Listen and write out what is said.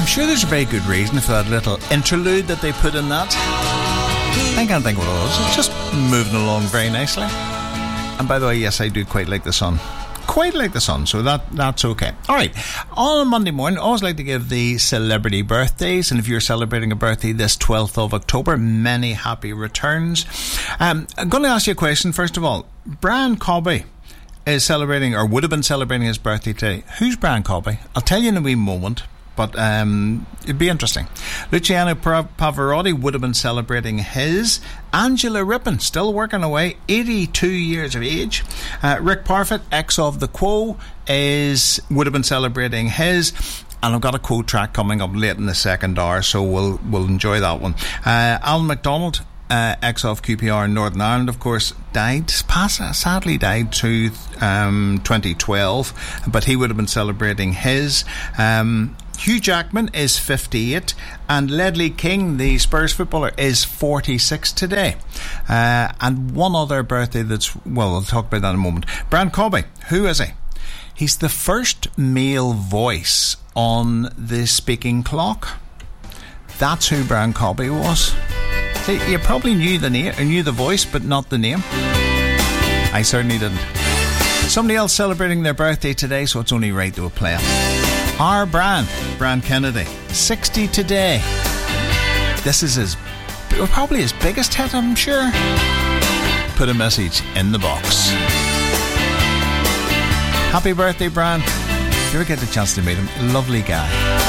I'm sure there's a very good reason for that little interlude that they put in that. I can't think what it was. It's just moving along very nicely. And by the way, yes, I do quite like the sun. Quite like the sun, so that's okay. Alright, on a Monday morning, I always like to give the celebrity birthdays, and if you're celebrating a birthday this 12th of October, many happy returns. I'm going to ask you a question, first of all. Brian Cobby is celebrating, or would have been celebrating his birthday today. Who's Brian Cobby? I'll tell you in a wee moment, but it'd be interesting. Luciano Pavarotti would have been celebrating his. Angela Rippon, still working away, 82 years of age. Rick Parfitt, ex of The Quo, would have been celebrating his. And I've got a quote track coming up late in the second hour, so we'll enjoy that one. Alan MacDonald, ex of QPR in Northern Ireland, of course, sadly died to 2012, but he would have been celebrating his. Hugh Jackman is 58, and Ledley King, the Spurs footballer, is 46 today. And one other birthday we'll talk about that in a moment. Brian Cobby, who is he? He's the first male voice on the speaking clock. That's who Brian Cobby was. See, you probably knew the name, knew the voice, but not the name. I certainly didn't. Somebody else celebrating their birthday today, so it's only right to play it. Our Brian Kennedy, 60 today. This is probably his biggest hit, I'm sure. Put a message in the box. Happy birthday, Brian. If you ever get the chance to meet him, lovely guy.